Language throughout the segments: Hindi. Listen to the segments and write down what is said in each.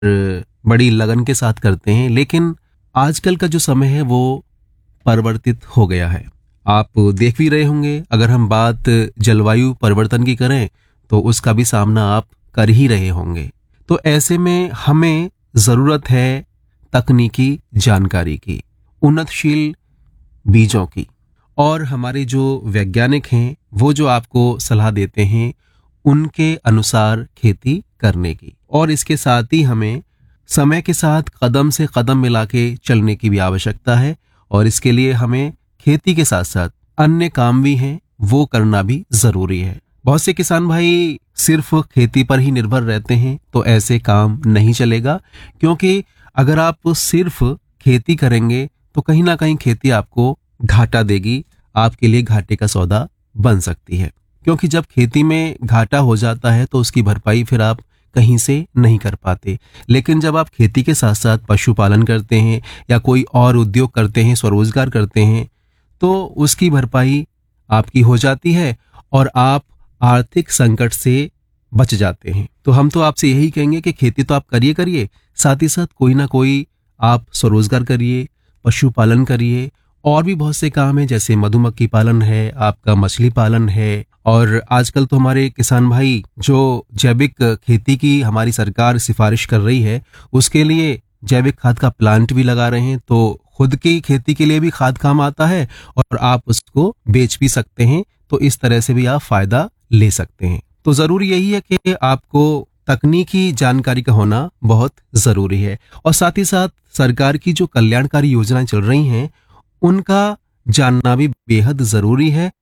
बड़ी लगन के साथ करते हैं, लेकिन आजकल का जो समय है वो परिवर्तित हो गया है। आप देख भी रहे होंगे, अगर हम बात जलवायु परिवर्तन की करें तो उसका भी सामना आप कर ही रहे होंगे। तो ऐसे में हमें ज़रूरत है तकनीकी जानकारी की, उन्नतशील बीजों की, और हमारे जो वैज्ञानिक हैं वो जो आपको सलाह देते हैं उनके अनुसार खेती करने की। और इसके साथ ही हमें समय के साथ कदम से कदम मिला के चलने की भी आवश्यकता है, और इसके लिए हमें खेती के साथ साथ अन्य काम भी हैं वो करना भी जरूरी है। बहुत से किसान भाई सिर्फ खेती पर ही निर्भर रहते हैं, तो ऐसे काम नहीं चलेगा, क्योंकि अगर आप सिर्फ खेती करेंगे तो कहीं ना कहीं खेती आपको घाटा देगी, आपके लिए घाटे का सौदा बन सकती है। क्योंकि जब खेती में घाटा हो जाता है तो उसकी भरपाई फिर आप कहीं से नहीं कर पाते। लेकिन जब आप खेती के साथ साथ पशुपालन करते हैं या कोई और उद्योग करते हैं, स्वरोजगार करते हैं, तो उसकी भरपाई आपकी हो जाती है और आप आर्थिक संकट से बच जाते हैं। तो हम तो आपसे यही कहेंगे कि खेती तो आप करिए, साथ ही साथ कोई ना कोई आप स्वरोजगार करिए, पशुपालन करिए, और भी बहुत से काम हैं, जैसे मधुमक्खी पालन है, आपका मछली पालन है। और आजकल तो हमारे किसान भाई जो जैविक खेती की हमारी सरकार सिफारिश कर रही है, उसके लिए जैविक खाद का प्लांट भी लगा रहे हैं, तो खुद की खेती के लिए भी खाद काम आता है और आप उसको बेच भी सकते हैं। तो इस तरह से भी आप फायदा ले सकते हैं। तो जरूरी यही है कि आपको तकनीकी जानकारी का होना बहुत जरूरी है, और साथ ही साथ सरकार की जो कल्याणकारी योजनाएं चल रही हैं उनका जानना भी बेहद जरूरी है,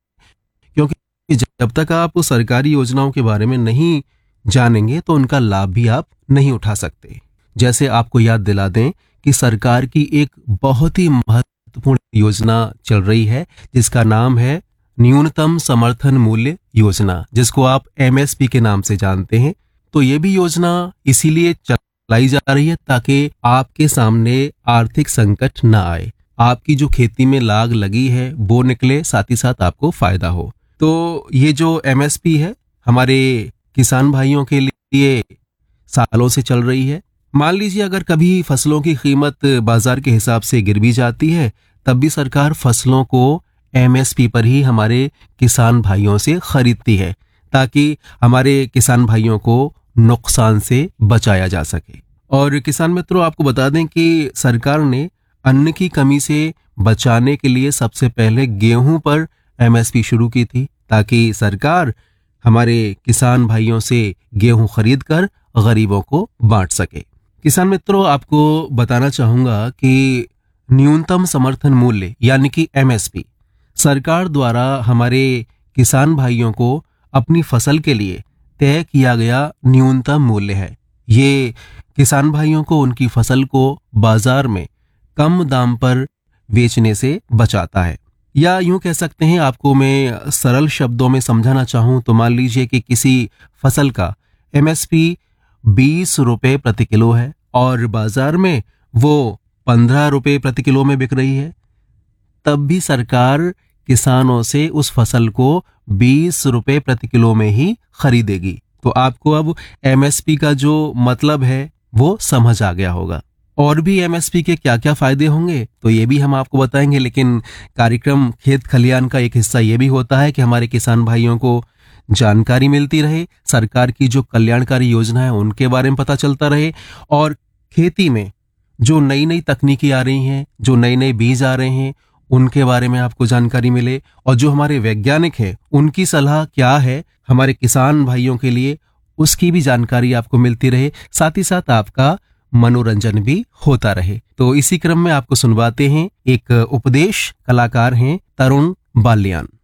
क्योंकि जब तक आप उस सरकारी योजनाओं के बारे में नहीं जानेंगे तो उनका लाभ भी आप नहीं उठा सकते। जैसे आपको याद दिला दें कि सरकार की एक बहुत ही महत्वपूर्ण योजना चल रही है जिसका नाम है न्यूनतम समर्थन मूल्य योजना, जिसको आप एमएसपी के नाम से जानते हैं। तो ये भी योजना इसीलिए चलाई जा रही है ताकि आपके सामने आर्थिक संकट ना आए, आपकी जो खेती में लाग लगी है वो निकले, साथ ही साथ आपको फायदा हो। तो ये जो एमएसपी है हमारे किसान भाइयों के लिए सालों से चल रही है। मान लीजिए अगर कभी फसलों की कीमत बाजार के हिसाब से गिर भी जाती है, तब भी सरकार फसलों को एमएसपी पर ही हमारे किसान भाइयों से खरीदती है, ताकि हमारे किसान भाइयों को नुकसान से बचाया जा सके। और किसान मित्रों, आपको बता दें कि सरकार ने अन्न की कमी से बचाने के लिए सबसे पहले गेहूं पर एमएसपी शुरू की थी, ताकि सरकार हमारे किसान भाइयों से गेहूं खरीद कर गरीबों को बांट सके। किसान मित्रों, आपको बताना चाहूंगा कि न्यूनतम समर्थन मूल्य यानी कि एमएसपी सरकार द्वारा हमारे किसान भाइयों को अपनी फसल के लिए तय किया गया न्यूनतम मूल्य है। ये किसान भाइयों को उनकी फसल को बाजार में कम दाम पर बेचने से बचाता है। या यूं कह सकते हैं, आपको मैं सरल शब्दों में समझाना चाहूं तो मान लीजिए कि किसी फसल का एमएसपी 20 रुपए प्रति किलो है और बाजार में वो 15 रुपए प्रति किलो में बिक रही है, तब भी सरकार किसानों से उस फसल को 20 रुपए प्रति किलो में ही खरीदेगी। तो आपको अब एमएसपी का जो मतलब है वो समझ आ गया होगा। और भी एमएसपी के क्या क्या फायदे होंगे तो ये भी हम आपको बताएंगे, लेकिन कार्यक्रम खेत खलियान का एक हिस्सा ये भी होता है कि हमारे किसान भाइयों को जानकारी मिलती रहे, सरकार की जो कल्याणकारी योजना है उनके बारे में पता चलता रहे, और खेती में जो नई नई तकनीकी आ रही हैं, जो नए नए बीज आ रहे हैं, उनके बारे में आपको जानकारी मिले, और जो हमारे वैज्ञानिक हैं उनकी सलाह क्या है हमारे किसान भाइयों के लिए, उसकी भी जानकारी आपको मिलती रहे, साथ ही साथ आपका मनोरंजन भी होता रहे। तो इसी क्रम में आपको सुनवाते हैं एक उपदेश, कलाकार हैं तरुण बाल्यान।